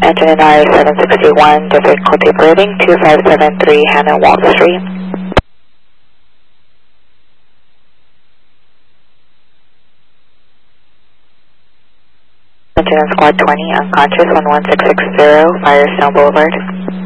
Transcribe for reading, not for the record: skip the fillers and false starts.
Engine NR 761, difficulty breathing, 2573 Hannah Wall Street. Engine Squad 20, unconscious, 11660, Firestone Boulevard.